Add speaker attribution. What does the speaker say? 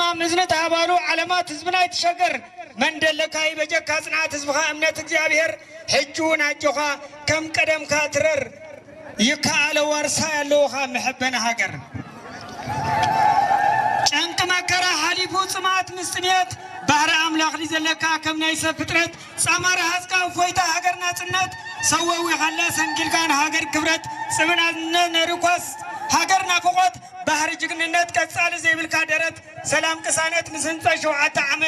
Speaker 1: مزنة هبالو علامات حزبنا يتشكر من دلكاي بجك صنعت حزبها امنت እግዚአብሔር حجون አጆኻ كم قدم كاترر يكال ورثا ያለውها محبنا ሀገር ጨንቅ መከራ ሐሊፉ ጽማት ምስጥኔት ባህር አምላክ ሊዘለካ ከምናይሰ ፍጥረት ጻማራ ሐዝቃ ፎይታ ሀገር ናጽነት ሰወው ይኸላ ሰንግልጋን ሀገር ክብረት ጽምናነ ነርኳስ ሀገር ናፍቆት ባህር ጅግንነት ቀጻል ዘይብልካ ደረት ሰላም ቅሳነት ንስንጸ ሸውዓተ ዓመት